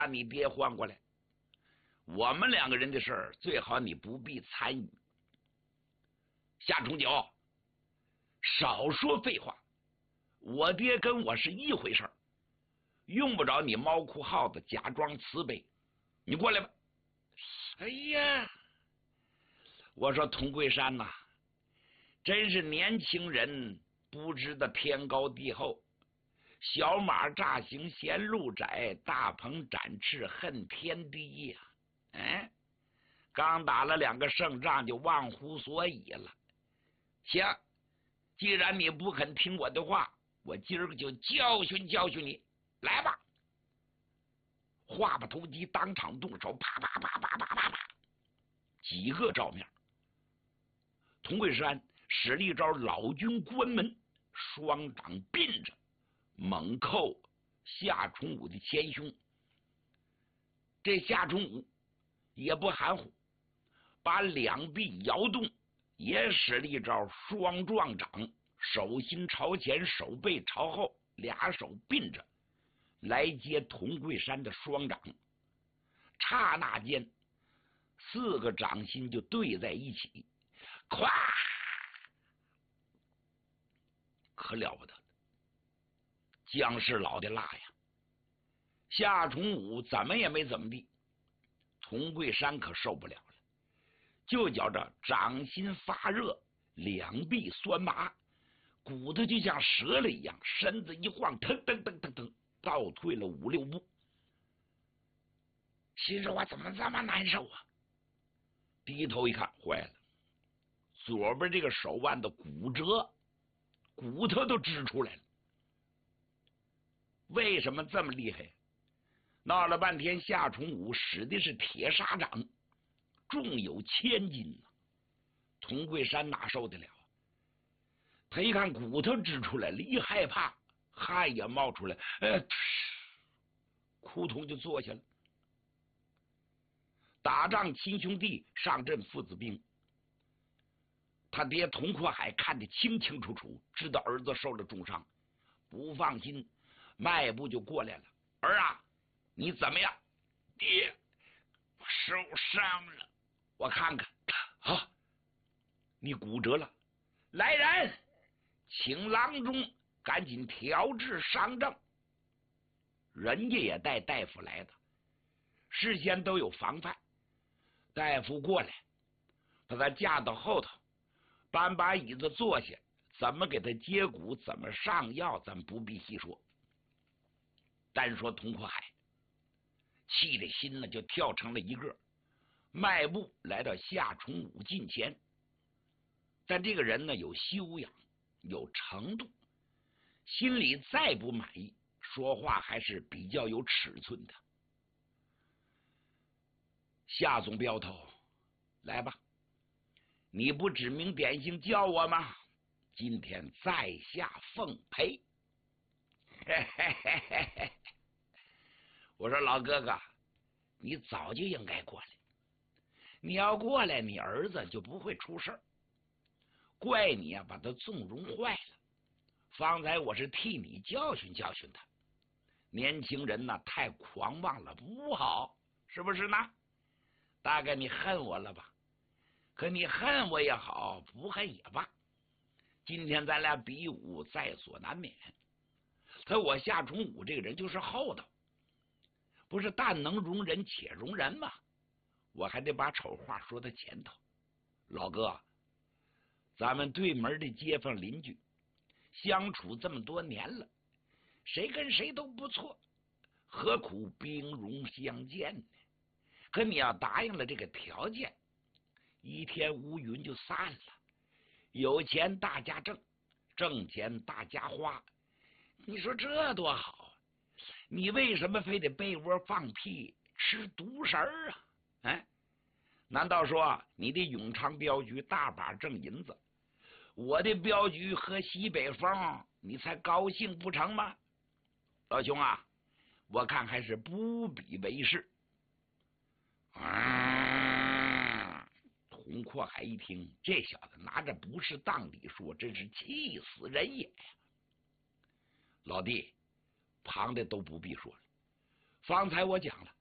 你别换过来，我们两个人的事儿最好你不必参与。夏重九，少说废话，我爹跟我是一回事儿，用不着你猫哭耗子假装慈悲。你过来吧。哎呀，我说佟桂山呐，真是年轻人不知道天高地厚，小马乍行嫌路窄，大鹏展翅恨天低呀。刚打了2个胜仗就忘乎所以了。行，既然你不肯听我的话，我今儿个就教训教训你。来吧！话不投机，当场动手，啪啪啪啪啪啪啪，几个照面。佟桂山使了一招老君关门，双掌并着，猛扣夏重武的前胸。这夏重武也不含糊，把两臂摇动，也使了一招双撞掌，手心朝前，手背朝后，俩手并着来接佟桂山的双掌。刹那间4个掌心就对在一起，咵，可了不得了，姜是老的辣呀！夏重武怎么也没怎么地，佟桂山可受不了了，就觉着掌心发热，两臂酸麻，骨头就像折了一样，身子一晃，腾腾腾腾腾，倒退了5、6步。心说我怎么这么难受啊？低头一看，坏了，左边这个手腕的骨折，骨头都支出来了。为什么这么厉害？闹了半天，夏重武使的是铁砂掌，重有1000斤呢。佟桂山哪受得了？他一看骨头支出来了，一害怕，汗也冒出来，扑通就坐下了。打仗亲兄弟，上阵父子兵。他爹佟阔海看得清清楚楚，知道儿子受了重伤，不放心，迈步就过来了。儿啊，你怎么样？爹，我受伤了，我看看。啊，你骨折了，来人，请郎中赶紧调治伤症。人家也带大夫来的，事先都有防范。大夫过来，把他架到后头，搬把椅子坐下，怎么给他接骨，怎么上药，咱不必细说。单说佟阔海，气的心呢就跳成了一个，迈步来到夏重武近前。但这个人呢有修养，有程度，心里再不满意，说话还是比较有尺寸的。夏总镖头，来吧，你不指名点姓叫我吗？今天在下奉陪。我说老哥哥，你早就应该过来，你要过来，你儿子就不会出事儿。怪你啊，把他纵容坏了。方才我是替你教训教训他，年轻人呢太狂妄了，不好，是不是呢？大概你恨我了吧？可你恨我也好，不恨也罢，今天咱俩比武在所难免。可我夏重武这个人就是厚道，不是但能容人且容人吗？我还得把丑话说到前头。老哥，咱们对门的街坊邻居相处这么多年了，谁跟谁都不错，何苦兵戎相见呢？可你要答应了这个条件，一天乌云就散了。有钱大家挣，挣钱大家花，你说这多好啊！你为什么非得被窝放屁吃独食啊？难道说你的永昌镖局大把挣银子，我的镖局喝西北风，你才高兴不成吗？老兄啊，我看还是不比为是。佟阔海一听，这小子拿着不是当理说，真是气死人也呀！老弟，旁的都不必说了， 方才我讲了，